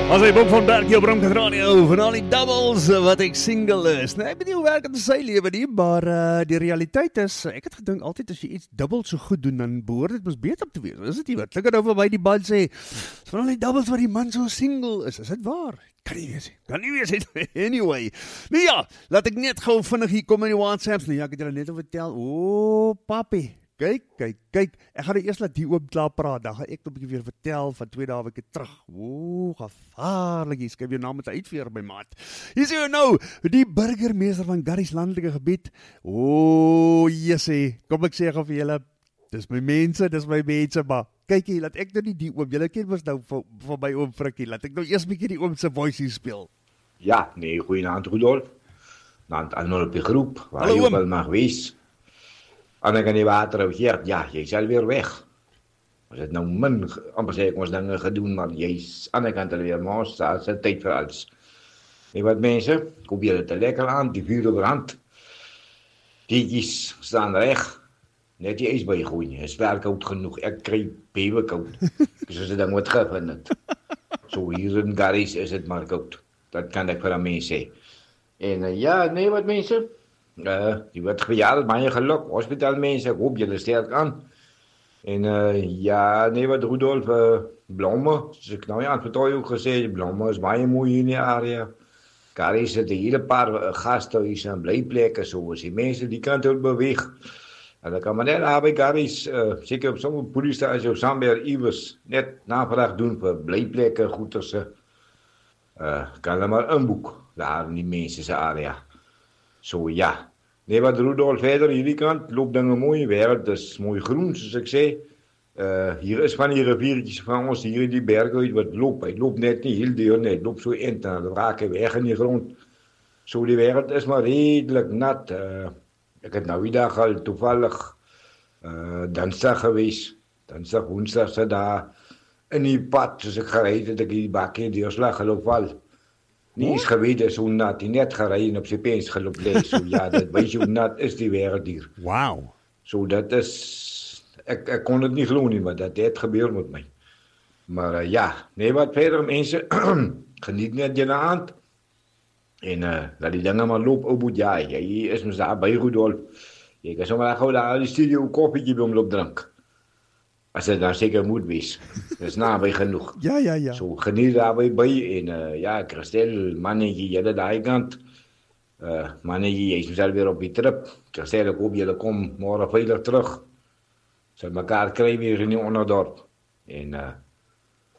As hy Bob van Berg hier op Bramkat Radio van al die doubles wat ek single is. Nou, ek weet nie hoe werk het in sy lewe nie, maar die realiteit is, ek het gedink altyd as jy iets dubbel so goed doen, dan behoort dit mos beter te wees. Is dit nie wat? Klink het nou verby die band sê, van al die doubles wat die man so single is dit waar? Kan nie wees nie. Anyway, nou ja, laat ek net gou vinnig hier kom in die WhatsApps. Nou ja, ek het julle net al vertel, papi. Kyk, ek gaan eers laat die oom klaar praat, dan gaan ek nog 'n bietjie weer vertel van 2 dae weke terug. Gevaarlik, jy skryf jou naam met 'n uitveer by maat. Hier sien jy nou, die burgemeester van Garries landelike gebied. Jessie, kom ek sê gou vir julle, dis my mense, maar kyk hier, laat ek nou nie die oom, julle ken mos nou van my oom Frikkie, laat ek nou eers 'n bietjie die oom se voice hier speel. Ja, nee, goeienaand Rudolf. Dan almal op die groep, waar Hallo, jy oom. wel mag wees. En ek aan die water hier, ja, jy sal weer weg. Ons het nou amper sê ek ons dinge gedoen, maar jy's aan die kant alweer, mos, daar is tyd vir alles. Nee, wat mense, koop julle te lekker aan, die vuur brand. Tietjies staan reg, net die ys by gooi nie, is wel koud genoeg, ek kry bewe koud, soos dit dan moet gevind het. So hier in Garries is het maar koud, dat kan ek vir aan mense sê. En ja, nee, wat mense, die wordt verjaardag, baie geluk, hospitaalmense, ek hoop julle sterk aan. En ja, nee, wat Rudolf, blomme, soos ek nou aan het vertel ook gesê, die blomme is baie mooi hier in die area. Garries het 'n hele paar gasthuise en blyplekke, so as die mense die kant uit beweeg. En dan kan maar net daar by Garries, seker op sommige polisie of Samber iewers, net navraag doen vir blyplekke, goederse. Kan hulle maar inboek, daar in die mense se area. So ja, nee wat Rudolf verder hierdie kant, loop dinge mooi, wêreld is mooi groen soos ek sê. Hier is van die riviertjies van ons hier in die berge uit wat loop, hy loop net nie heel deur nie, hy loop so eind en dan raak hy weg in die grond. So die wêreld is maar redelik nat. Ek het nou die dag al toevallig Dinsdag gewees, Dinsdag, Woensdag se daar in die pad, soos ek gery het ek die bakkie deurslag geloop val. Nie eens geweet is hoe nat, die net gery en op sy pens geloop lees. So ja, dit wys hoe nat is die wêreld hier. Wow. So dat is, ek kon dit nie glo nie, maar dat het gebeur met my. Maar ja, nee wat verder mense, geniet net julle aand. En laat die dinge maar loop, ou boet, ja, jy is mos daar by Rudolf. Jy kan sommer gou daar in die studio 'n koffietjie by hom loop drink. As dit dan seker moet wees. Dis naby genoeg. Ja. So geniet daarby by en ja, Christel, mannetjie, julle daai kant. Mannetjie, jy is weer op die trip. Christel, ek hoop julle kom môre veilig terug. Sal mekaar kry weer in die onderdorp. En